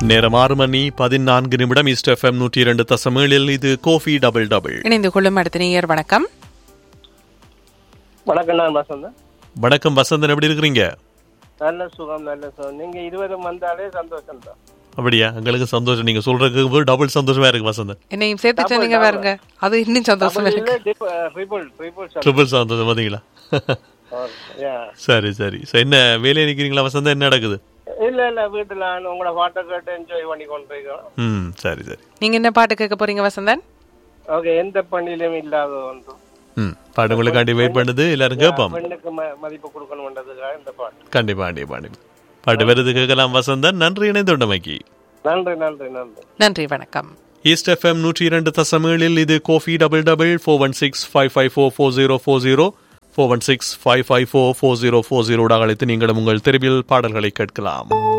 நேரம் 6:14 east FM 102.7. இது Kofi double double. இணைந்து கொள்ளும் அடுத்த நேயர். வணக்கம். வணக்கம், நான் வசந்தன். வணக்கம் வசந்தன், எப்படி இருக்கிறீங்க? நல்ல சுகம், நல்ல சுகம். நீங்க 20 வந்தாலே சந்தோஷம் தான். அப்படியா? எங்களுக்கு சந்தோஷம். நீங்க சொல்றதுக்கு டபுள் சந்தோஷமா இருக்கு வசந்தன். என்னையும் சேர்த்து சொன்னீங்க பாருங்க, அது இன்னும் சந்தோஷமா இருக்கு. ட்ரிபிள் சந்தோஷம் பாத்தீங்களா? சரி சரி. என்ன வேலையை நிக்கிறீங்களா வசந்தன்? என்ன நடக்குது? இல்ல வீட்டுல உங்களோட பாட்டை கேட்டு என்ஜாய் பண்ணி கொண்டிருக்கோம். சரி சரி. நீங்க என்ன பாட்டு கேட்க போறீங்க வசந்தன்? ஓகே, எந்த பண்ணிலும் இல்லாத ஒன்று பாட்டு உங்களுக்காண்டி வெயிட் பண்ணுது, எல்லாரும் கேட்போம். பெண்ணுக்கு மதிப்பு கொடுக்கணும்ன்றதுக்காக இந்த பாட்டு. கண்டிப்பா கண்டிப்பா. பாட்டு வருது, கேட்கலாம் வசந்தன். நன்றி இணைந்தோண்டமைக்கு. நன்றி நன்றி நன்றி நன்றி. வணக்கம். East FM 102.7. இது கோஃபி டபுள் டபுள். 416-554-4040 416-554-4040 அழைத்து நீங்களும் உங்கள் தெருவில் பாடல்களை கேட்கலாம்.